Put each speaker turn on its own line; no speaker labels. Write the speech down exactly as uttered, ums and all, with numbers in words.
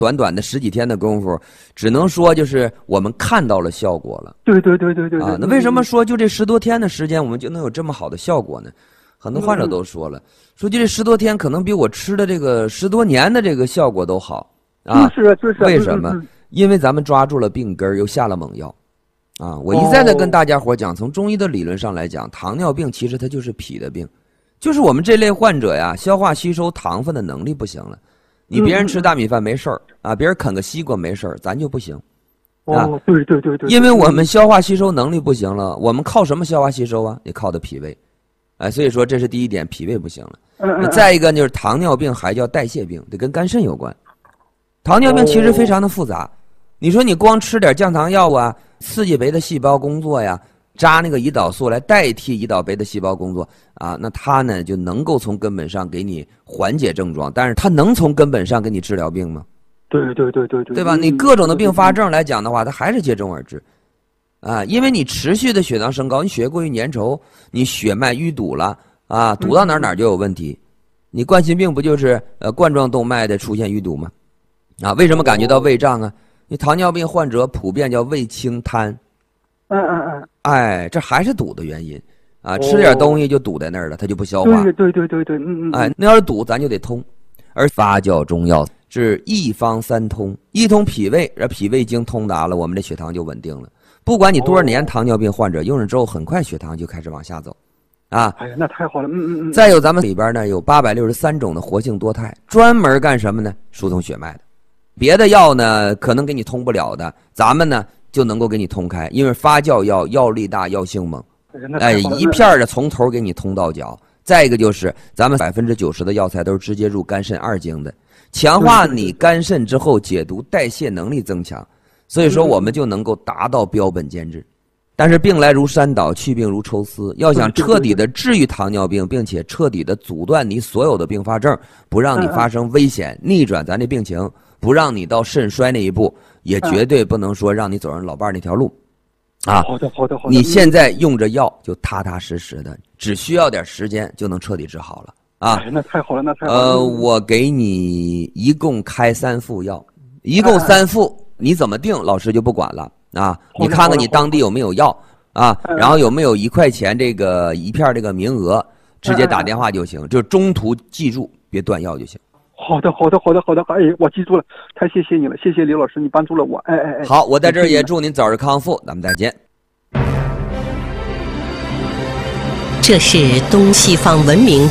短短的十几天的功夫，只能说就是我们看到了效果了。
对对对对对
啊，那为什么说就这十多天的时间，我们就能有这么好的效果呢？很多患者都说了，说就这十多天可能比我吃的这个十多年的这个效果都好啊。
就是就是。
为什么？因为咱们抓住了病根，又下了猛药。啊，我一再的跟大家伙讲，从中医的理论上来讲，糖尿病其实它就是脾的病，就是我们这类患者呀，消化吸收糖分的能力不行了。你别人吃大米饭没事儿啊，别人啃个西瓜没事儿，咱就不行。
啊，对对对对。
因为我们消化吸收能力不行了，我们靠什么消化吸收啊？也靠的脾胃。哎，所以说这是第一点，脾胃不行了。
嗯。
再一个就是糖尿病还叫代谢病，得跟肝肾有关。糖尿病其实非常的复杂，你说你光吃点降糖药啊，刺激别的细胞工作呀，扎那个胰岛素来代替胰岛别的细胞工作啊，那它呢就能够从根本上给你缓解症状，但是它能从根本上给你治疗病吗？
对对对对对，
对吧？你各种的并发症来讲的话，它还是接踵而至，啊，因为你持续的血糖升高，你血过于粘稠，你血脉淤堵了啊，堵到哪儿哪儿就有问题。你冠心病不就是呃冠状动脉的出现淤堵吗？啊，为什么感觉到胃胀啊？你糖尿病患者普遍叫胃清瘫。
嗯嗯嗯。
哎，这还是堵的原因啊，吃点东西就堵在那儿了，它就不消化。
对对对对对，嗯嗯。
哎，那要是堵，咱就得通，而发酵中药是一方三通，一通脾胃，而脾胃经通达了，我们这血糖就稳定了。不管你多少年糖尿病患者，用上之后，很快血糖就开始往下走，啊。
哎呀，那太好了，嗯嗯嗯。
再有咱们里边呢有八百六十三种的活性多肽，专门干什么呢？疏通血脉的。别的药呢可能给你通不了的，咱们呢就能够给你通开，因为发酵药药力大，药性猛，哎，一片的从头给你通到脚。再一个就是咱们百分之九十的药材都是直接入肝肾二经的，强化你肝肾之后解毒代谢能力增强，所以说我们就能够达到标本兼治。但是病来如山倒，去病如抽丝，要想彻底的治愈糖尿病，并且彻底的阻断你所有的并发症，不让你发生危险，逆转咱这病情，不让你到肾衰那一步，也绝对不能说让你走上老伴儿那条路。啊，
好的好的好的。
你现在用着药就踏踏实实的，只需要点时间就能彻底治好了啊！
哎，那太好了，那太好了。
呃，我给你一共开三副药，一共三副，你怎么定，老师就不管了啊！你看看你当地有没有药啊，然后有没有一块钱这个一片这个名额，直接打电话就行，就中途记住别断药就行。
好的，好的，好的，好的，哎，我记住了，太谢谢你了，谢谢李老师，你帮助了我，哎哎哎。
好，我在这儿也祝您早日康复，咱们再见。
这是东西方文明